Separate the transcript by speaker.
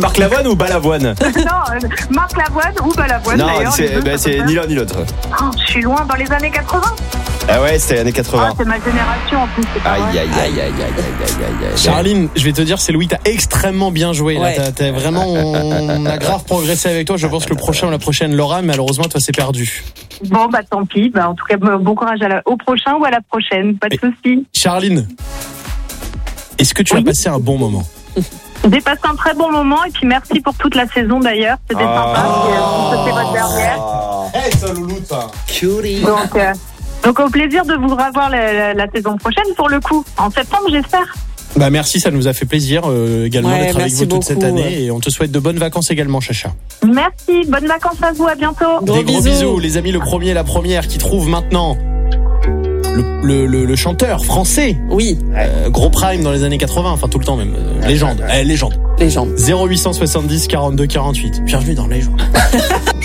Speaker 1: Marc Lavoine ou Balavoine?
Speaker 2: Non, Marc Lavoine ou Balavoine.
Speaker 1: Non,
Speaker 2: d'ailleurs,
Speaker 1: c'est ni l'un ni l'autre.
Speaker 2: Oh, je suis loin, dans les années 80.
Speaker 1: Ah ouais, c'était les années 80.
Speaker 2: Ah, c'est ma génération en plus. C'est pas vrai.
Speaker 1: Aïe.
Speaker 3: Charline, je vais te dire, c'est Louis, t'as extrêmement bien joué.
Speaker 4: Ouais.
Speaker 3: Là, t'as vraiment, on a grave progressé avec toi. Je pense que le prochain ou la prochaine l'aura, mais malheureusement, toi, c'est perdu.
Speaker 2: Bon, bah tant pis. Bah, en tout cas, bon courage au prochain ou à la prochaine. Pas de soucis.
Speaker 3: Charline, est-ce que tu as passé un bon moment?
Speaker 2: J'ai passé un très bon moment et puis merci pour toute la saison d'ailleurs. C'était sympa. C'était votre dernière.
Speaker 1: Hey, ça louloute, ça. Cutie.
Speaker 2: Donc au plaisir de vous revoir la saison prochaine pour le coup. En septembre, j'espère.
Speaker 3: Bah merci, ça nous a fait plaisir également
Speaker 4: Ouais,
Speaker 3: d'être avec
Speaker 4: merci
Speaker 3: vous toute cette
Speaker 4: beaucoup.
Speaker 3: année et on te souhaite de bonnes vacances également, Chacha.
Speaker 2: Merci. Bonnes vacances à vous. À bientôt.
Speaker 3: Des gros bisous, les amis. Le premier et la première qui trouve maintenant le chanteur français.
Speaker 4: Oui,
Speaker 3: Gros prime dans les années 80, enfin tout le temps même. Légende. Légende.
Speaker 4: légende.
Speaker 3: 0870 42 48. Bienvenue dans Légende.